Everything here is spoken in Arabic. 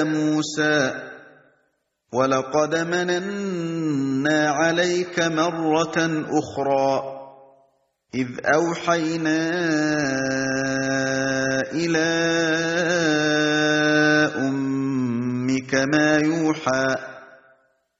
موسى ولقد مننا عليك مرة أخرى إذ أوحينا إلى أمك ما يوحى